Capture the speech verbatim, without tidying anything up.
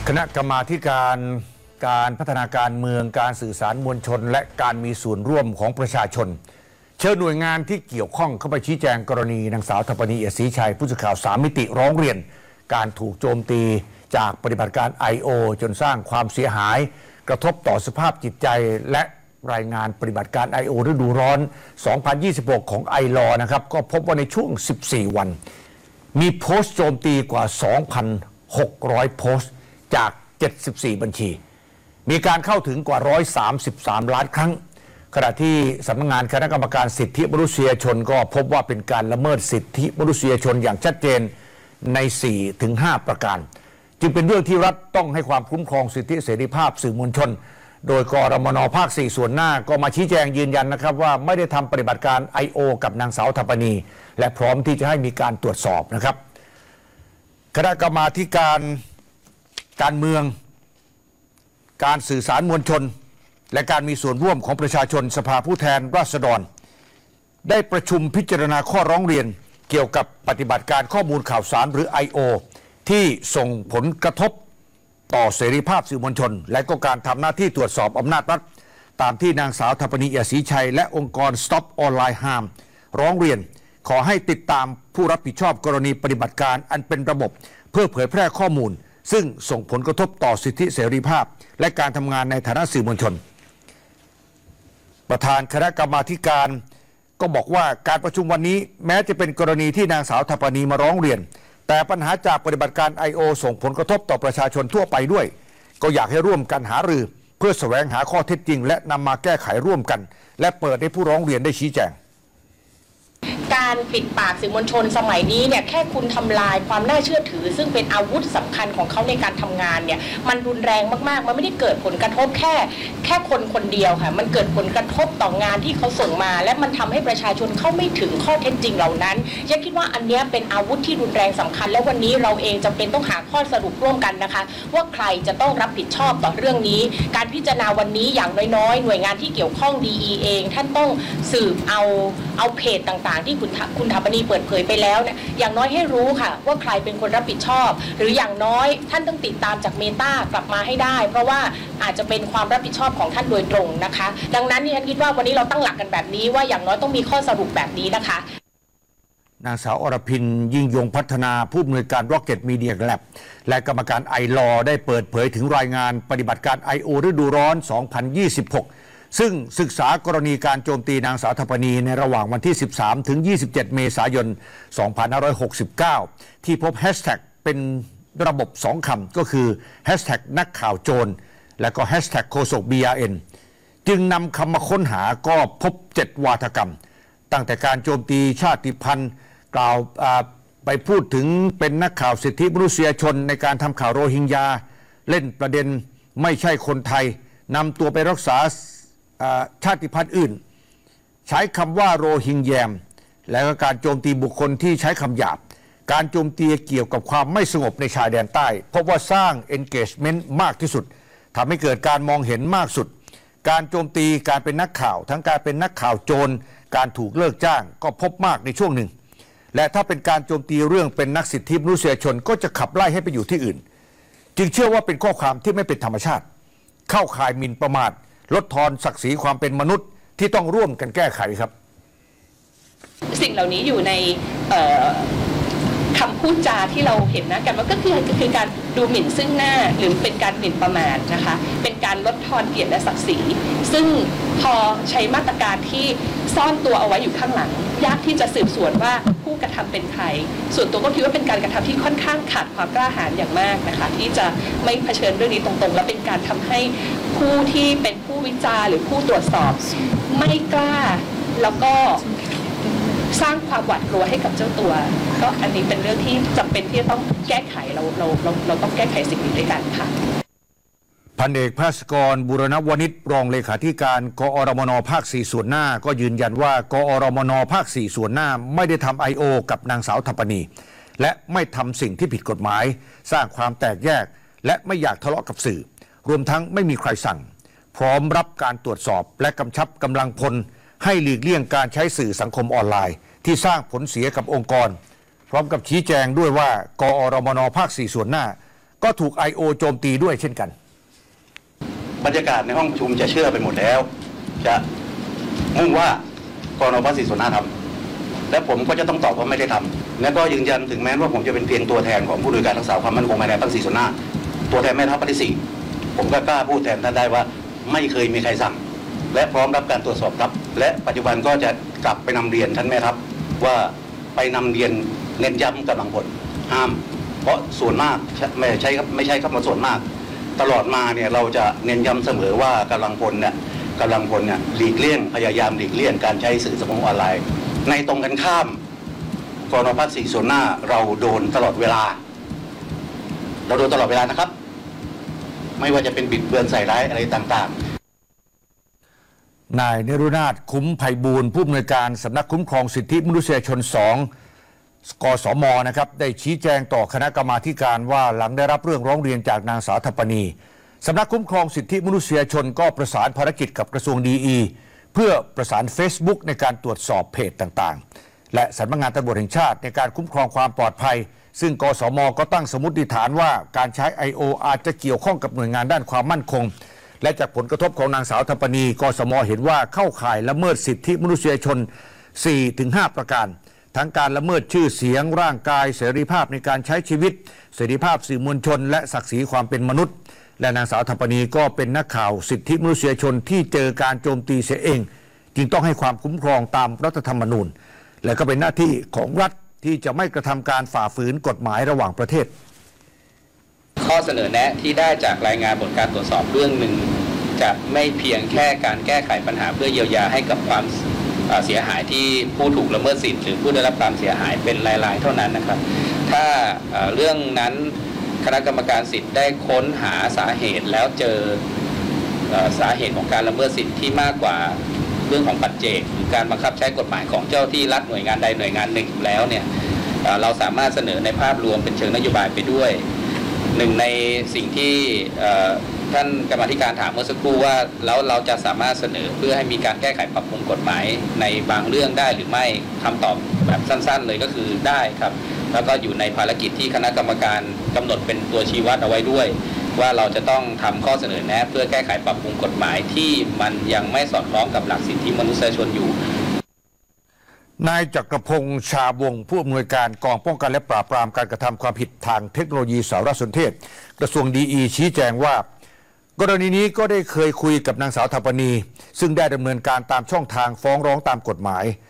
คณะกรรมาธิการการพัฒนาการเมืองการสื่อสารมวลชนและการมีส่วนร่วมของประชาชนเชิญหน่วยงานที่เกี่ยวข้องเข้าไปชี้แจงกรณีนางสาวทัปปณี เอียดศรีชัยผู้สื่อข่าวสามมิติร้องเรียนการถูกโจมตีจากปฏิบัติการ ไอ โอ จนสร้างความเสียหายกระทบต่อสภาพจิตใจและรายงานปฏิบัติการ ไอ โอ ฤดูร้อน สองพันยี่สิบหก ของ ไอ แอล โอ นะครับก็พบว่าในช่วง สิบสี่ วันมีโพสต์โจมตีกว่า สองพันหกร้อย โพสต์จาก เจ็ดสิบสี่ บัญชีมีการเข้าถึงกว่า หนึ่งร้อยสามสิบสาม ล้านครั้งขณะที่สำนักงานคณะกรรมการสิทธิมนุษยชนก็พบว่าเป็นการละเมิดสิทธิมนุษยชนอย่างชัดเจนใน สี่ถึงห้า ประการจึงเป็นเรื่องที่รัฐต้องให้ความคุ้มครองสิทธิเสรีภาพสื่อมวลชนโดยกรมน.ภาค สี่ ส่วนหน้าก็มาชี้แจงยืนยันนะครับว่าไม่ได้ทำปฏิบัติการ ไอ โอ กับนางสาวทัปปณีและพร้อมที่จะให้มีการตรวจสอบนะครับคณะกรรมาธิการการเมืองการสื่อสารมวลชนและการมีส่วนร่วมของประชาชนสภาผู้แทนราษฎรได้ประชุมพิจารณาข้อร้องเรียนเกี่ยวกับปฏิบัติการข้อมูลข่าวสารหรือ ไอ โอ ที่ส่งผลกระทบต่อเสรีภาพสื่อมวลชนและก็การทำหน้าที่ตรวจสอบอำนาจรัฐตามที่นางสาวทัปปณี เอียดศรีชัยและองค์กร Stop Online Harm ร้องเรียนขอให้ติดตามผู้รับผิดชอบกรณีปฏิบัติการอันเป็นระบบเพื่อเผยแพร่ข้อมูลซึ่งส่งผลกระทบต่อสิทธิเสรีภาพและการทำงานในฐานะสื่อมวลชนประธานคณะกรรมาธิการก็บอกว่าการประชุมวันนี้แม้จะเป็นกรณีที่นางสาวทัปปณีมาร้องเรียนแต่ปัญหาจากปฏิบัติการ ไอ โอ ส่งผลกระทบต่อประชาชนทั่วไปด้วยก็อยากให้ร่วมกันหารือเพื่อแสวงหาข้อเท็จจริงและนำมาแก้ไขร่วมกันและเปิดให้ผู้ร้องเรียนได้ชี้แจงการปิดปากสื่อมวลชนสมัยนี้เนี่ยแค่คุณทำลายความน่าเชื่อถือซึ่งเป็นอาวุธสำคัญของเขาในการทำงานเนี่ยมันรุนแรงมากๆมันไม่ได้เกิดผลกระทบแค่แค่คนคนเดียวค่ะมันเกิดผลกระทบต่องานที่เขาส่งมาและมันทำให้ประชาชนเข้าไม่ถึงข้อเท็จจริงเหล่านั้นยังคิดว่าอันนี้เป็นอาวุธที่รุนแรงสำคัญและวันนี้เราเองจำเป็นต้องหาข้อสรุปร่วมกันนะคะว่าใครจะต้องรับผิดชอบต่อเรื่องนี้การพิจารณาวันนี้อย่างน้อยๆหน่วยงานที่เกี่ยวข้อง ดี อี เองท่านต้องสืบเอาเอาเพจต่างๆที่คุณคุณทัปปณีเปิดเผยไปแล้วเนี่ยอย่างน้อยให้รู้ค่ะว่าใครเป็นคนรับผิดชอบหรืออย่างน้อยท่านต้องติดตามจากเมตากลับมาให้ได้เพราะว่าอาจจะเป็นความรับผิดชอบของท่านโดยตรงนะคะดังนั้นที่ฉันคิดว่าวันนี้เราตั้งหลักกันแบบนี้ว่าอย่างน้อยต้องมีข้อสรุปแบบนี้นะคะนางสาวอรพินยิ่งยงพัฒนาผู้อำนวยการ Rocket Media Lab และกรรมการ ไอ แอล โอ ได้เปิดเผยถึงรายงานปฏิบัติการ ไอ โอ ฤดูร้อน สองพันยี่สิบหกซึ่งศึกษากรณีการโจมตีนางสาวทัปปณีในระหว่างวันที่ สิบสามถึงยี่สิบเจ็ด เมษายน สองพันห้าร้อยหกสิบเก้า ที่พบแฮชแท็กเป็นระบบสองคำก็คือแฮชแท็กนักข่าวโจรและก็แฮชแท็กโฆษก บี อาร์ เอ็น จึงนำคำมาค้นหาก็พบเจ็ดวาทกรรมตั้งแต่การโจมตีชาติพันธุ์กล่าวไปพูดถึงเป็นนักข่าวสิทธิมนุษยชนในการทำข่าวโรฮิงญาเล่นประเด็นไม่ใช่คนไทยนำตัวไปรักษาชาติพันธุ์อื่นใช้คำว่าโรฮิงแยมและก็การโจมตีบุคคลที่ใช้คำหยาบการโจมตีเกี่ยวกับความไม่สงบในชายแดนใต้พบว่าสร้าง engagement มากที่สุดทำให้เกิดการมองเห็นมากสุดการโจมตีการเป็นนักข่าวทั้งการเป็นนักข่าวโจรการถูกเลิกจ้างก็พบมากในช่วงหนึ่งและถ้าเป็นการโจมตีเรื่องเป็นนักสิทธิมนุษยชนก็จะขับไล่ให้ไปอยู่ที่อื่นจึงเชื่อว่าเป็นข้อความที่ไม่เป็นธรรมชาติเข้าข่ายหมิ่นประมาทลดทอนศักดิ์ศรีความเป็นมนุษย์ที่ต้องร่วมกันแก้ไขครับสิ่งเหล่านี้อยู่ในคำพูดจาที่เราเห็นนะกันว่าก็คือคือการดูหมิ่นซึ่งหน้าหรือเป็นการหมิ่นประมาทนะคะเป็นการลดทอนเกียรติและศักดิ์ศรีซึ่งพอใช้มาตรการที่ซ่อนตัวเอาไว้อยู่ข้างหลังยากที่จะสืบสวนว่าผู้กระทำเป็นใครส่วนตัวก็คิดว่าเป็นการกระทำที่ค่อนข้างขาดความกล้าหาญอย่างมากนะคะที่จะไม่เผชิญเรื่องนี้ตรงๆและเป็นการทำให้ผู้ที่เป็นผู้วิจารณ์หรือผู้ตรวจสอบไม่กล้าแล้วก็สร้างความหวาดกลัวให้กับเจ้าตัวก็อันนี้เป็นเรื่องที่จำเป็นที่จะต้องแก้ไขเราเราเราเราต้องแก้ไขสิ่งนี้ด้วยกันค่ะพันเอกภาสกรบุรณวณิชรองเลขาธิการกอรมนภาคสี่ส่วนหน้าก็ยืนยันว่ากอรมนภาคสี่ส่วนหน้าไม่ได้ทำ ไอ โอ กับนางสาวทัปปณีและไม่ทำสิ่งที่ผิดกฎหมายสร้างความแตกแยกและไม่อยากทะเลาะกับสื่อรวมทั้งไม่มีใครสั่งพร้อมรับการตรวจสอบและกำชับกำลังพลให้หลีกเลี่ยงการใช้สื่อสังคมออนไลน์ที่สร้างผลเสียกับองค์กรพร้อมกับชี้แจงด้วยว่ากอรมนภาคสี่ส่วนหน้าก็ก็ถูก ไอ โอ โจมตีด้วยเช่นกันบรรยากาศในห้องประชุมจะเชื่อไปหมดแล้ว จะมุ่งว่ากรนภ.ศรีสุนาทำและผมก็จะต้องตอบว่าไม่ได้ทำและก็ยืนยันถึงแม้ว่าผมจะเป็นเพียงตัวแทนของผู้ดูแลการรักษาความมั่นคงภายในพรรคศรีสุนาตัวแทนแม่ทัพภาคที่สี่ผมก็กล้าพูดแทนท่านได้ว่าไม่เคยมีใครสั่งและพร้อมรับการตรวจสอบครับและปัจจุบันก็จะกลับไปนำเรียนท่านแม่ทัพว่าไปนำเรียนเน้นย้ำกำลังพลห้ามเพราะส่วนมากไม่ใช่ครับไม่ใช่ครับมาส่วนมากตลอดมาเนี่ยเราจะเน้นย้ำเสมอว่ากำลังพลเนี่ยกำลังพลเนี่ยหลีกเลี่ยงพยายามหลีกเลี่ยงการใช้สื่อสังคมออนไลน์ในตรงกันข้ามกรนภ.ศรีสุนาเราโดนตลอดเวลาเราโดนตลอดเวลานะครับไม่ว่าจะเป็นบิดเบือนใส่ร้ายอะไรต่างๆนายนิรุนาถคุ้มไพบูลย์ผู้อำนวยการสำนักคุ้มครองสิทธิมนุษยชนสองกสมนะครับได้ชี้แจงต่อคณะกรรมาธิการว่าหลังได้รับเรื่องร้องเรียนจากนางสาวทัปปณีสำนักคุ้มครองสิทธิมนุษยชนก็ประสานภารกิจกับกระทรวงดีอีเพื่อประสาน Facebook ในการตรวจสอบเพจต่างๆและสำนักงานตำรวจแห่งชาติในการคุ้มครองความปลอดภัยซึ่งกสมก็ตั้งสมมติฐานว่าการใช้ ไอ โอ อาจจะเกี่ยวข้องกับหน่วยงานด้านความมั่นคงและจากผลกระทบของนางสาวทัปปณีกสมเห็นว่าเข้าข่ายละเมิดสิทธิมนุษยชน สี่ถึงห้า ประการทั้งการละเมิดชื่อเสียงร่างกายเสรีภาพในการใช้ชีวิตเสรีภาพสื่อมวลชนและศักดิ์ศรีความเป็นมนุษย์และนางสาวทัปปณีก็เป็นนักข่าวสิทธิมนุษยชนที่เจอการโจมตีเสียเองจึงต้องให้ความคุ้มครองตามรัฐธรรมนูญและก็เป็นหน้าที่ของรัฐที่จะไม่กระทำการฝ่าฝืนกฎหมายระหว่างประเทศข้อเสนอแนะที่ได้จากรายงานผลการตรวจสอบเรื่องหนึ่งจะไม่เพียงแค่การแก้ไขปัญหาเพื่อเยียวยาให้กับความเสียหายที่ผู้ถูกละเมิดสิทธิ์หรือผู้ได้รับความเสียหายเป็นรายๆเท่านั้นนะครับถ้าเรื่องนั้นคณะกรรมการสิทธิ์ได้ค้นหาสาเหตุแล้วเจอสาเหตุของการละเมิดสิทธิ์ที่มากกว่าเรื่องของปัจเจกหรือการบังคับใช้กฎหมายของเจ้าที่รัฐหน่วยงานใดหน่วยงานหนึ่งแล้วเนี่ยเราสามารถเสนอในภาพรวมเป็นเชิงนโยบายไปด้วยหนึ่งในสิ่งที่ท่านกรรมาธิการถามเมื่อสักครู่ว่าแล้วเราจะสามารถเสนอเพื่อให้มีการแก้ไขปรับปรุงกฎหมายในบางเรื่องได้หรือไม่คำตอบแบบสั้นๆเลยก็คือได้ครับแล้วก็อยู่ในภารกิจที่คณะกรรมการกำหนดเป็นตัวชี้วัดเอาไว้ด้วยว่าเราจะต้องทำข้อเสนอแนะเพื่อแก้ไขปรับปรุงกฎหมายที่มันยังไม่สอดคล้องกับหลักสิทธิมนุษยชนอยู่นายจักรพงษ์ชาบวงผู้อำนวยการกองป้องกันและปราบปรามการกระทำความผิดทางเทคโนโลยีสารสนเทศกระทรวงดีอีชี้แจงว่ากรณีนี้ก็ได้เคยคุยกับนางสาวทัปปณีซึ่งได้ดำเนินการตามช่องทางฟ้องร้องตามกฎหมาย